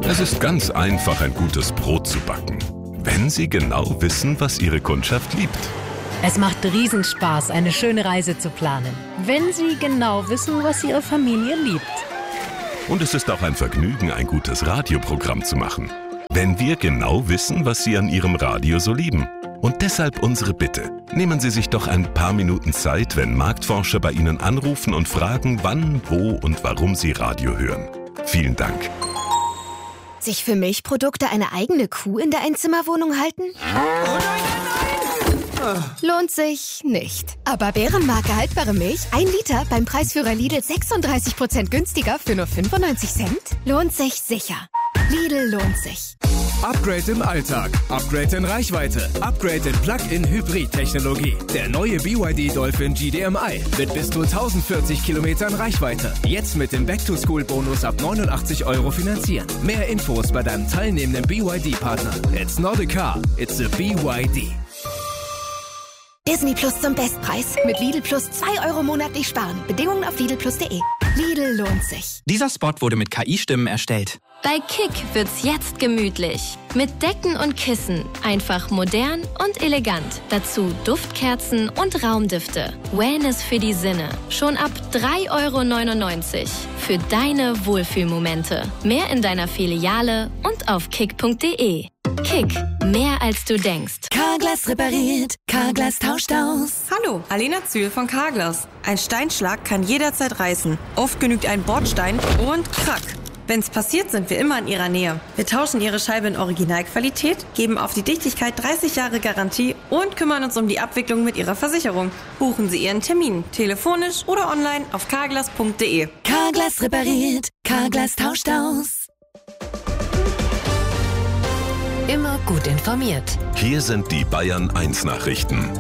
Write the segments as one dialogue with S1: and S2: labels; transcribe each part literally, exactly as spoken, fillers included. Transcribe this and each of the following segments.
S1: Es ist ganz einfach, ein gutes Brot zu backen, wenn Sie genau wissen, was Ihre Kundschaft liebt.
S2: Es macht Riesenspaß, eine schöne Reise zu planen, wenn Sie genau wissen, was Ihre Familie liebt.
S1: Und es ist auch ein Vergnügen, ein gutes Radioprogramm zu machen, wenn wir genau wissen, was Sie an Ihrem Radio so lieben. Und deshalb unsere Bitte. Nehmen Sie sich doch ein paar Minuten Zeit, wenn Marktforscher bei Ihnen anrufen und fragen, wann, wo und warum Sie Radio hören. Vielen Dank.
S3: Sich für Milchprodukte eine eigene Kuh in der Einzimmerwohnung halten? Lohnt sich nicht. Aber Bärenmarke haltbare Milch, ein Liter beim Preisführer Lidl sechsunddreißig Prozent günstiger für nur fünfundneunzig Cent? Lohnt sich sicher. Lidl lohnt sich.
S4: Upgrade im Alltag, Upgrade in Reichweite, Upgrade in Plug-in-Hybrid-Technologie. Der neue B Y D Dolphin G D M I mit bis zu tausendvierzig Kilometern Reichweite. Jetzt mit dem Back-to-School-Bonus ab neunundachtzig Euro finanzieren. Mehr Infos bei deinem teilnehmenden B Y D-Partner. It's not a car, it's a B Y D.
S3: Disney Plus zum Bestpreis. Mit Lidl Plus zwei Euro monatlich sparen. Bedingungen auf lidl plus punkt de. Lidl lohnt sich.
S5: Dieser Spot wurde mit K I-Stimmen erstellt.
S6: Bei Kick wird's jetzt gemütlich. Mit Decken und Kissen. Einfach modern und elegant. Dazu Duftkerzen und Raumdüfte. Wellness für die Sinne. Schon ab drei Euro neunundneunzig. Für deine Wohlfühlmomente. Mehr in deiner Filiale und auf kick punkt de. Kick. Mehr als du denkst.
S7: Carglass repariert. Carglass tauscht aus.
S8: Hallo, Alena Zühl von Carglass. Ein Steinschlag kann jederzeit reißen. Oft genügt ein Bordstein und krack. Wenn's passiert, sind wir immer in Ihrer Nähe. Wir tauschen Ihre Scheibe in Originalqualität, geben auf die Dichtigkeit dreißig Jahre Garantie und kümmern uns um die Abwicklung mit Ihrer Versicherung. Buchen Sie Ihren Termin, telefonisch oder online auf carglass punkt de.
S7: Carglass repariert. Carglass tauscht aus.
S2: Immer gut informiert.
S1: Hier sind die Bayern eins Nachrichten.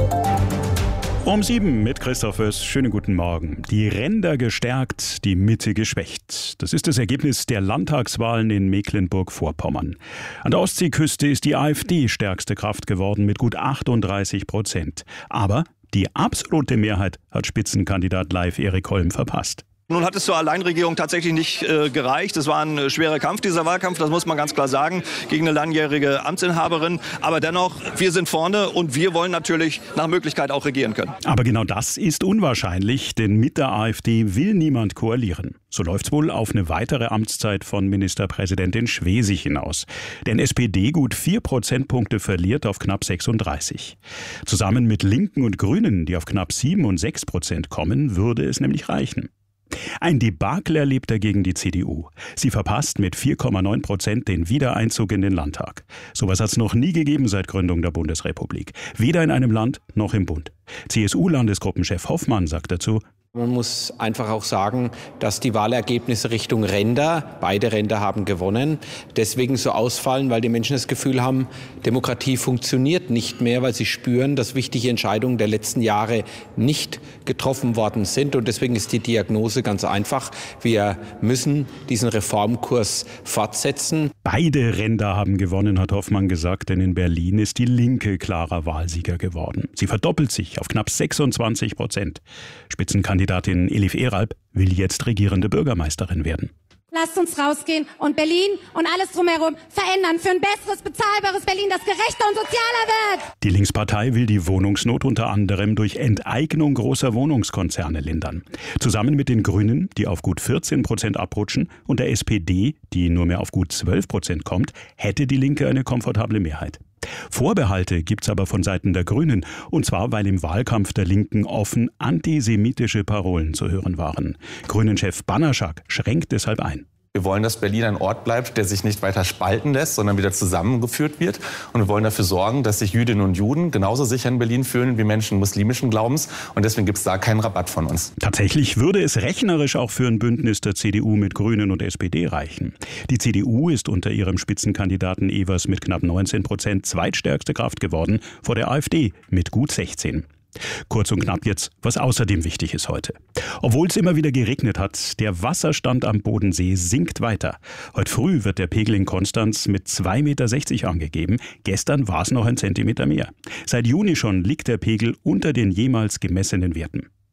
S9: Um sieben mit Christoph Oess. Schönen guten Morgen. Die Ränder gestärkt, die Mitte geschwächt. Das ist das Ergebnis der Landtagswahlen in Mecklenburg-Vorpommern. An der Ostseeküste ist die AfD stärkste Kraft geworden mit gut achtunddreißig Prozent. Aber die absolute Mehrheit hat Spitzenkandidat Leif Erik Holm verpasst.
S10: Nun hat es zur Alleinregierung tatsächlich nicht äh, gereicht. Es war ein äh, schwerer Kampf, dieser Wahlkampf, das muss man ganz klar sagen, gegen eine langjährige Amtsinhaberin. Aber dennoch, wir sind vorne und wir wollen natürlich nach Möglichkeit auch regieren können.
S9: Aber genau das ist unwahrscheinlich, denn mit der AfD will niemand koalieren. So läuft's wohl auf eine weitere Amtszeit von Ministerpräsidentin Schwesig hinaus. Denn S P D gut vier Prozentpunkte verliert auf knapp sechsunddreißig. Zusammen mit Linken und Grünen, die auf knapp sieben und sechs Prozent kommen, würde es nämlich reichen. Ein Debakel erlebt dagegen die C D U. Sie verpasst mit vier Komma neun Prozent den Wiedereinzug in den Landtag. Sowas hat es noch nie gegeben seit Gründung der Bundesrepublik. Weder in einem Land noch im Bund. C S U-Landesgruppenchef Hoffmann sagt dazu:
S11: Man muss einfach auch sagen, dass die Wahlergebnisse Richtung Ränder, beide Ränder haben gewonnen, deswegen so ausfallen, weil die Menschen das Gefühl haben, Demokratie funktioniert nicht mehr, weil sie spüren, dass wichtige Entscheidungen der letzten Jahre nicht getroffen worden sind. Und deswegen ist die Diagnose ganz einfach. Wir müssen diesen Reformkurs fortsetzen.
S9: Beide Ränder haben gewonnen, hat Hoffmann gesagt, denn in Berlin ist die Linke klarer Wahlsieger geworden. Sie verdoppelt sich auf knapp sechsundzwanzig Prozent. Spitzenkandidat Kandidatin Elif Eralp will jetzt regierende Bürgermeisterin werden.
S12: Lasst uns rausgehen und Berlin und alles drumherum verändern für ein besseres, bezahlbares Berlin, das gerechter und sozialer wird.
S9: Die Linkspartei will die Wohnungsnot unter anderem durch Enteignung großer Wohnungskonzerne lindern. Zusammen mit den Grünen, die auf gut vierzehn Prozent abrutschen, und der S P D, die nur mehr auf gut zwölf Prozent kommt, hätte die Linke eine komfortable Mehrheit. Vorbehalte gibt's aber von Seiten der Grünen, und zwar, weil im Wahlkampf der Linken offen antisemitische Parolen zu hören waren. Grünen-Chef Banaszak schränkt deshalb ein.
S13: Wir wollen, dass Berlin ein Ort bleibt, der sich nicht weiter spalten lässt, sondern wieder zusammengeführt wird. Und wir wollen dafür sorgen, dass sich Jüdinnen und Juden genauso sicher in Berlin fühlen wie Menschen muslimischen Glaubens. Und deswegen gibt es da keinen Rabatt von uns.
S9: Tatsächlich würde es rechnerisch auch für ein Bündnis der C D U mit Grünen und S P D reichen. Die C D U ist unter ihrem Spitzenkandidaten Evers mit knapp neunzehn Prozent zweitstärkste Kraft geworden, vor der AfD mit gut sechzehn. Kurz und knapp jetzt, was außerdem wichtig ist heute. Obwohl es immer wieder geregnet hat, der Wasserstand am Bodensee sinkt weiter. Heute früh wird der Pegel in Konstanz mit zwei Komma sechzig Meter angegeben. Gestern war es noch ein Zentimeter mehr. Seit Juni schon liegt der Pegel unter den jemals gemessenen Werten.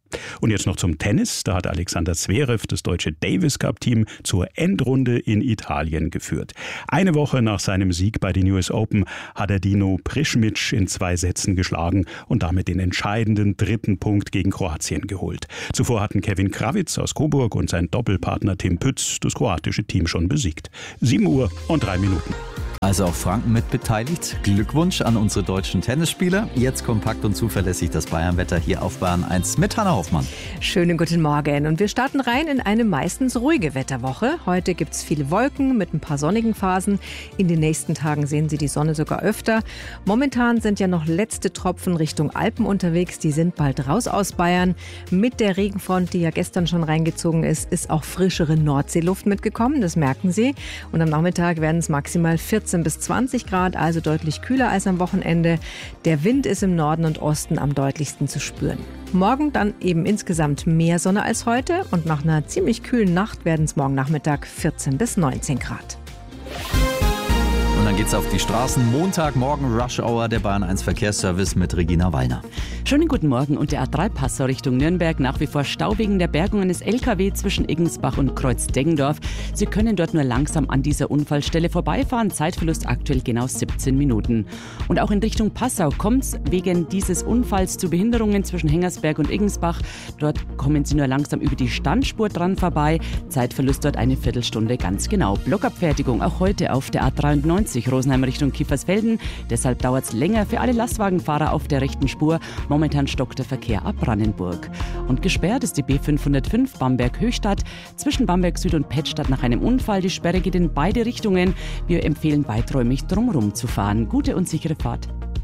S9: Und jetzt noch zum Tennis. Da hat Alexander Zverev das deutsche Davis Cup Team zur Endrunde in Italien geführt. Eine Woche nach seinem Sieg bei den U S Open hat er Dino Prischmic in zwei Sätzen geschlagen und damit den entscheidenden dritten Punkt gegen Kroatien geholt. Zuvor hatten Kevin Krawitz aus Coburg und sein Doppelpartner Tim Pütz das kroatische Team schon besiegt. sieben Uhr und drei Minuten.
S14: Also auch Franken mit beteiligt. Glückwunsch an unsere deutschen Tennisspieler. Jetzt kompakt und zuverlässig das Bayernwetter hier auf Bayern eins mit Hanna Hoffmann.
S15: Schönen guten Morgen und wir starten rein in eine meistens ruhige Wetterwoche. Heute gibt es viele Wolken mit ein paar sonnigen Phasen. In den nächsten Tagen sehen Sie die Sonne sogar öfter. Momentan sind ja noch letzte Tropfen Richtung Alpen unterwegs. Die sind bald raus aus Bayern. Mit der Regenfront, die ja gestern schon reingezogen ist, ist auch frischere Nordseeluft mitgekommen. Das merken Sie. Und am Nachmittag werden es maximal vierzehn bis zwanzig Grad, also deutlich kühler als am Wochenende. Der Wind ist im Norden und Osten am deutlichsten zu spüren. Morgen dann eben insgesamt mehr Sonne als heute und nach einer ziemlich kühlen Nacht werden es morgen Nachmittag vierzehn bis neunzehn Grad.
S14: Und dann geht's auf die Straßen. Montagmorgen Rush Hour, der Bayern eins Verkehrsservice mit Regina Wallner.
S16: Schönen guten Morgen. Und der A drei Passau Richtung Nürnberg nach wie vor Stau wegen der Bergung eines L K W zwischen Iggensbach und Kreuz-Deggendorf. Sie können dort nur langsam an dieser Unfallstelle vorbeifahren. Zeitverlust aktuell genau siebzehn Minuten. Und auch in Richtung Passau kommt es wegen dieses Unfalls zu Behinderungen zwischen Hengersberg und Iggensbach. Dort kommen Sie nur langsam über die Standspur dran vorbei. Zeitverlust dort eine Viertelstunde ganz genau. Blockabfertigung auch heute auf der A dreiundneunzig Rosenheim Richtung Kiefersfelden. Deshalb dauert es länger für alle Lastwagenfahrer auf der rechten Spur. Momentan stockt der Verkehr ab Brandenburg. Und gesperrt ist die B fünfhundertfünf Bamberg-Höchstadt zwischen Bamberg Süd und Pettstadt nach einem Unfall. Die Sperre geht in beide Richtungen. Wir empfehlen weiträumig drumherum zu fahren. Gute und sichere Fahrt.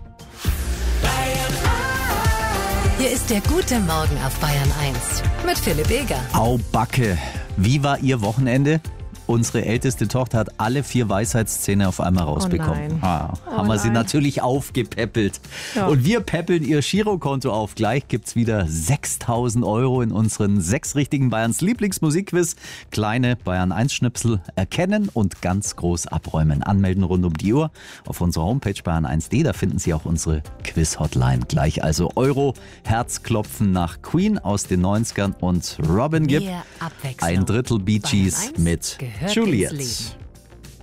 S2: Hier ist der gute Morgen auf Bayern eins mit Philipp Eger.
S14: Au Backe. Wie war Ihr Wochenende? Unsere älteste Tochter hat alle vier Weisheitszähne auf einmal rausbekommen.
S15: Oh
S14: ah,
S15: oh
S14: haben wir
S15: nein.
S14: sie natürlich aufgepäppelt.
S15: Ja.
S14: Und wir päppeln ihr Girokonto auf. Gleich gibt's wieder sechstausend Euro in unseren sechs richtigen Bayerns Lieblingsmusikquiz. Kleine Bayern eins Schnipsel erkennen und ganz groß abräumen. Anmelden rund um die Uhr auf unserer Homepage bayern eins punkt de. Da finden Sie auch unsere Quiz-Hotline. Gleich also Euro, Herzklopfen nach Queen aus den neunzigern und Robin Gibb. Ein Drittel Bee Gees mit Juliet.